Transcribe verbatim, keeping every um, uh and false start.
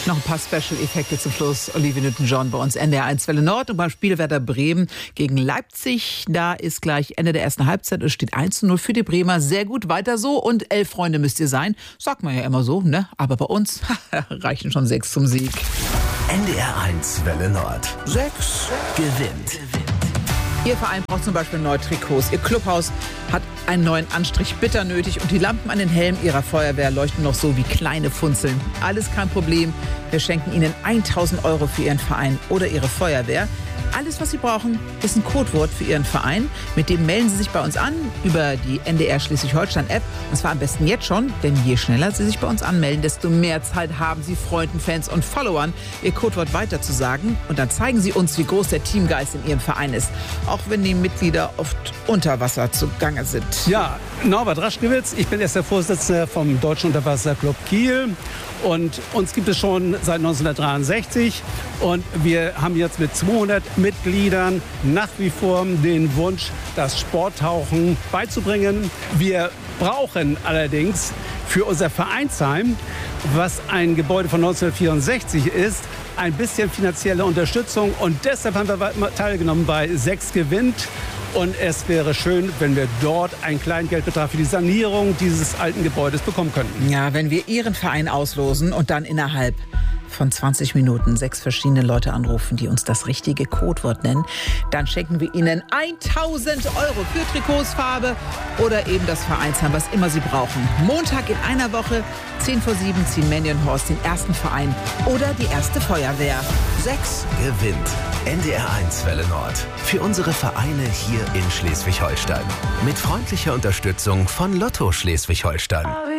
Noch ein paar Special-Effekte zum Schluss. Olivia Newton-John bei uns N D R eins Welle Nord. Und beim Spiel Werder Bremen gegen Leipzig, da ist gleich Ende der ersten Halbzeit. Es steht eins zu null für die Bremer. Sehr gut, weiter so. Und elf Freunde müsst ihr sein. Sagt man ja immer so, ne? Aber bei uns reichen schon sechs zum Sieg. N D R eins Welle Nord. Sechs gewinnt. Ihr Verein braucht zum Beispiel neue Trikots. Ihr Clubhaus hat einen neuen Anstrich bitter nötig und die Lampen an den Helmen ihrer Feuerwehr leuchten noch so wie kleine Funzeln. Alles kein Problem. Wir schenken Ihnen tausend Euro für Ihren Verein oder Ihre Feuerwehr. Alles, was Sie brauchen, ist ein Codewort für Ihren Verein. Mit dem melden Sie sich bei uns an über die N D R Schleswig-Holstein-App. Und zwar am besten jetzt schon, denn je schneller Sie sich bei uns anmelden, desto mehr Zeit haben Sie, Freunden, Fans und Followern Ihr Codewort weiterzusagen. Und dann zeigen Sie uns, wie groß der Teamgeist in Ihrem Verein ist. Auch wenn die Mitglieder oft unter Wasser zugange sind. Ja, Norbert Raschkewitz, ich bin erst der Vorsitzende vom Deutschen Unterwasserclub Kiel. Und uns gibt es schon seit neunzehnhundertdreiundsechzig. Und wir haben jetzt mit zweihundert Mitgliedern nach wie vor den Wunsch, das Sporttauchen beizubringen. Wir brauchen allerdings für unser Vereinsheim, was ein Gebäude von neunzehnhundertvierundsechzig ist, ein bisschen finanzielle Unterstützung. Und deshalb haben wir teilgenommen bei Sechs gewinnt. Und es wäre schön, wenn wir dort einen kleinen Geldbetrag für die Sanierung dieses alten Gebäudes bekommen könnten. Ja, wenn wir Ihren Verein auslosen und dann innerhalb von zwanzig Minuten sechs verschiedene Leute anrufen, die uns das richtige Codewort nennen, dann schenken wir Ihnen tausend Euro für Trikots, Farbe oder eben das Vereinsheim, was immer Sie brauchen. Montag in einer Woche, zehn vor sieben, ziehen Manny und Horst den ersten Verein oder die erste Feuerwehr. Sechs gewinnt. N D R eins Welle Nord. Für unsere Vereine hier in Schleswig-Holstein. Mit freundlicher Unterstützung von Lotto Schleswig-Holstein.